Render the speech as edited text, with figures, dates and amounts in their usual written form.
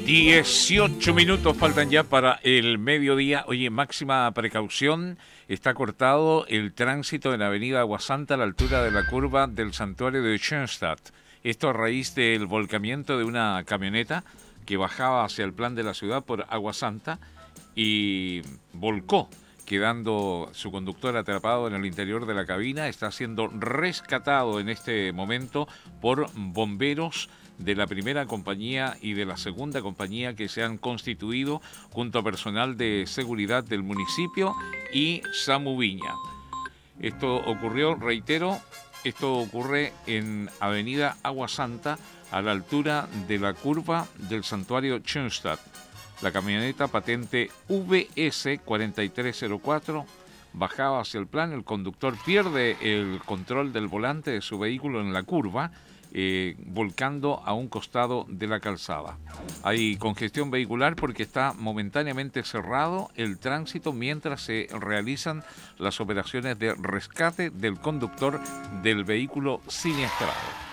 18 minutos faltan ya para el mediodía. Oye, máxima precaución. Está cortado el tránsito en la avenida Aguasanta a la altura de la curva del santuario de Schoenstatt. Esto a raíz del volcamiento de una camioneta que bajaba hacia el plan de la ciudad por Aguasanta y volcó, quedando su conductor atrapado en el interior de la cabina. Está siendo rescatado en este momento por bomberos de la primera compañía y de la segunda compañía que se han constituido junto a personal de seguridad del municipio y SAMU Viña. Esto ocurrió, reitero, esto ocurre en Avenida Aguasanta a la altura de la curva del santuario Schoenstatt. La camioneta patente VS 4304 bajaba hacia el plan, el conductor pierde el control del volante de su vehículo en la curva, volcando a un costado de la calzada. Hay congestión vehicular porque está momentáneamente cerrado el tránsito mientras se realizan las operaciones de rescate del conductor del vehículo siniestrado.